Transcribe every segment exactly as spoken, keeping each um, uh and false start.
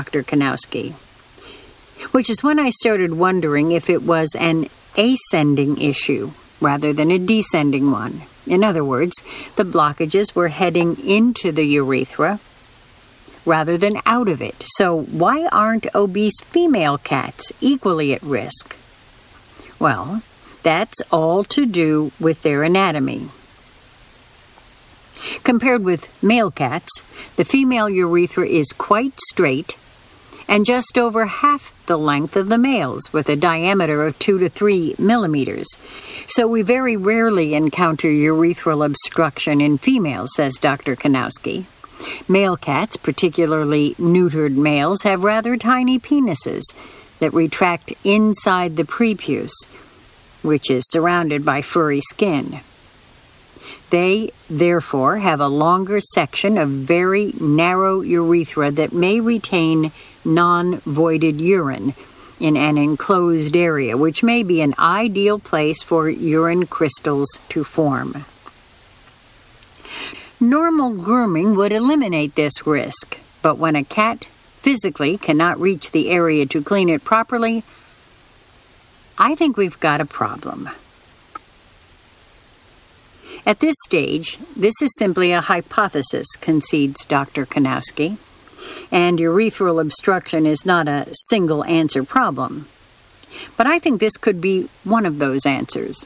Doctor Kanowski. Which is when I started wondering if it was an ascending issue rather than a descending one. In other words, the blockages were heading into the urethra rather than out of it. So why aren't obese female cats equally at risk? Well, that's all to do with their anatomy. Compared with male cats, the female urethra is quite straight and just over half the length of the male's, with a diameter of two to three millimeters. So we very rarely encounter urethral obstruction in females, says Doctor Kanowski. Male cats, particularly neutered males, have rather tiny penises that retract inside the prepuce, which is surrounded by furry skin. They, therefore, have a longer section of very narrow urethra that may retain non-voided urine in an enclosed area, which may be an ideal place for urine crystals to form. Normal grooming would eliminate this risk, but when a cat physically cannot reach the area to clean it properly, I think we've got a problem. At this stage, this is simply a hypothesis, concedes Doctor Kanowski, and urethral obstruction is not a single-answer problem. But I think this could be one of those answers.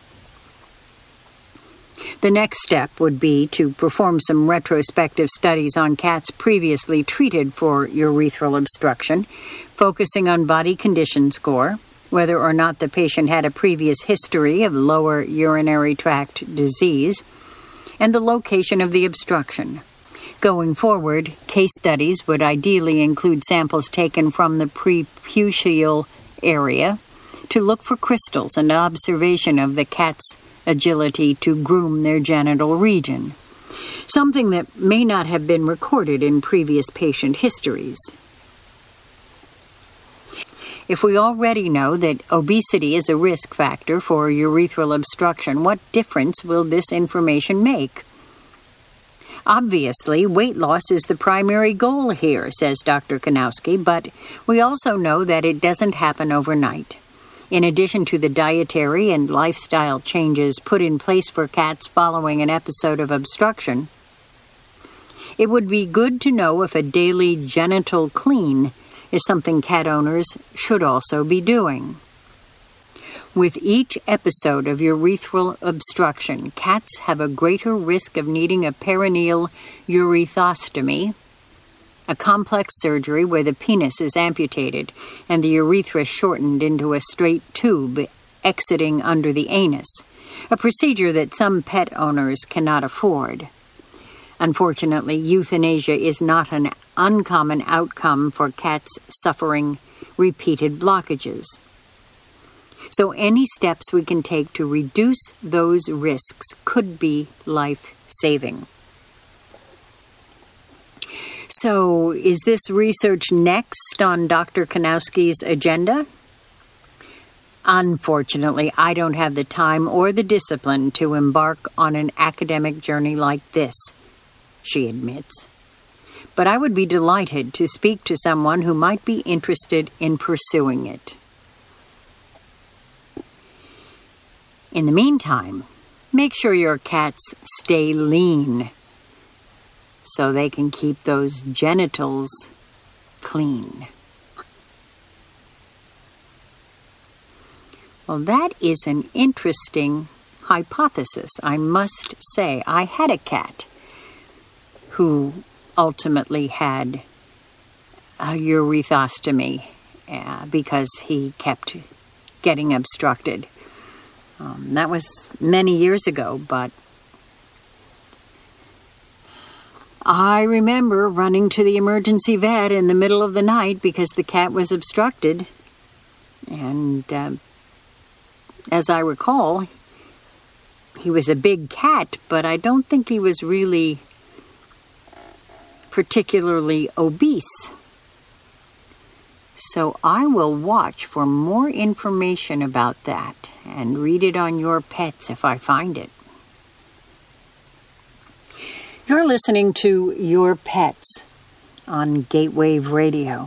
The next step would be to perform some retrospective studies on cats previously treated for urethral obstruction, focusing on body condition score, whether or not the patient had a previous history of lower urinary tract disease, and the location of the obstruction. Going forward, case studies would ideally include samples taken from the preputial area to look for crystals and observation of the cat's agility to groom their genital region, something that may not have been recorded in previous patient histories. If we already know that obesity is a risk factor for urethral obstruction, what difference will this information make? Obviously, weight loss is the primary goal here, says Doctor Kanowski, but we also know that it doesn't happen overnight. In addition to the dietary and lifestyle changes put in place for cats following an episode of obstruction, it would be good to know if a daily genital clean is something cat owners should also be doing. With each episode of urethral obstruction, cats have a greater risk of needing a perineal urethrostomy, a complex surgery where the penis is amputated and the urethra shortened into a straight tube exiting under the anus, a procedure that some pet owners cannot afford. Unfortunately, euthanasia is not an uncommon outcome for cats suffering repeated blockages. So any steps we can take to reduce those risks could be life-saving. So, is this research next on Doctor Kanowski's agenda? Unfortunately, I don't have the time or the discipline to embark on an academic journey like this, she admits. But I would be delighted to speak to someone who might be interested in pursuing it. In the meantime, make sure your cats stay lean so they can keep those genitals clean. Well, that is an interesting hypothesis, I must say. I had a cat who ultimately had a urethrostomy uh, because he kept getting obstructed. Um, that was many years ago, but I remember running to the emergency vet in the middle of the night because the cat was obstructed. And uh, as I recall, he was a big cat, but I don't think he was really particularly obese. So I will watch for more information about that and read it on Your Pets if I find it. You're listening to Your Pets, on Gatewave Radio.